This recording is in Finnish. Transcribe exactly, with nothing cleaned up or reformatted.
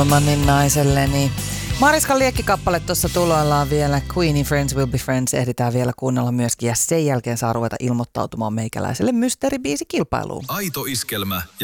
Normannin naiselleni. Mariskan liekkikappale tuossa tuloillaan vielä. Queenie Friends Will Be Friends ehditään vielä kuunnella myöskin. Ja sen jälkeen saa ruveta ilmoittautumaan meikäläiselle mysteeribiisikilpailuun. Aito iskelmä.